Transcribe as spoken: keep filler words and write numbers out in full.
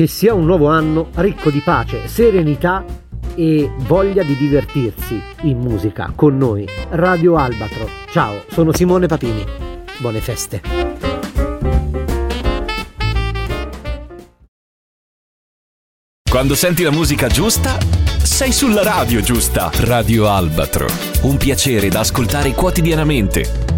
che sia un nuovo anno ricco di pace, serenità e voglia di divertirsi in musica con noi. Radio Albatro. Ciao, sono Simone Papini. Buone feste. Quando senti la musica giusta, sei sulla radio giusta. Radio Albatro. Un piacere da ascoltare quotidianamente.